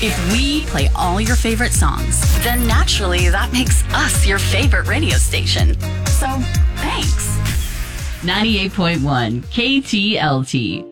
If we play all your favorite songs, then naturally that makes us your favorite radio station. So, thanks. 98.1 KTLT.